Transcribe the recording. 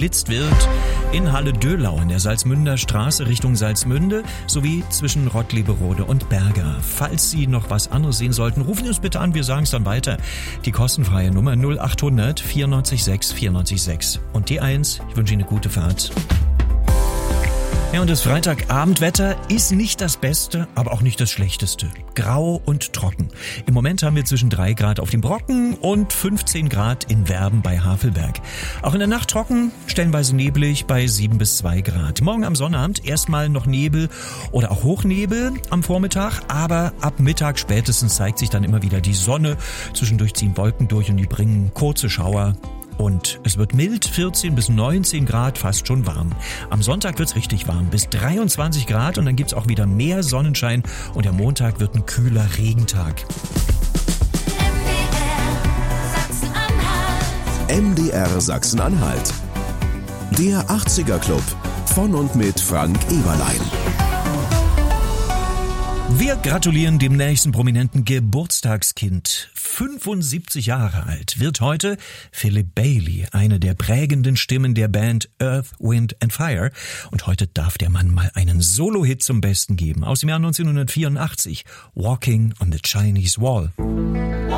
geblitzt wird in Halle-Döhlau in der Salzmünder Straße Richtung Salzmünde sowie zwischen Rottleberode und Berger. Falls Sie noch was anderes sehen sollten, rufen Sie uns bitte an, wir sagen es dann weiter. Die kostenfreie Nummer 0800 94 6 94 6 und die 1. Ich wünsche Ihnen eine gute Fahrt. Ja, und das Freitagabendwetter ist nicht das Beste, aber auch nicht das Schlechteste. Grau und trocken. Im Moment haben wir zwischen 3 Grad auf dem Brocken und 15 Grad in Werben bei Havelberg. Auch in der Nacht trocken, stellenweise neblig bei 7 bis 2 Grad. Morgen am Sonnabend erstmal noch Nebel oder auch Hochnebel am Vormittag, aber ab Mittag spätestens zeigt sich dann immer wieder die Sonne. Zwischendurch ziehen Wolken durch und die bringen kurze Schauer. Und es wird mild, 14 bis 19 Grad, fast schon warm. Am Sonntag wird's richtig warm, bis 23 Grad und dann gibt's auch wieder mehr Sonnenschein und der Montag wird ein kühler Regentag. MDR Sachsen-Anhalt. Der 80er Club von und mit Frank Eberlein. Wir gratulieren dem nächsten prominenten Geburtstagskind. 75 Jahre alt wird heute Philip Bailey, eine der prägenden Stimmen der Band Earth, Wind and Fire. Und heute darf der Mann mal einen Solo-Hit zum Besten geben. Aus dem Jahr 1984, Walking on the Chinese Wall.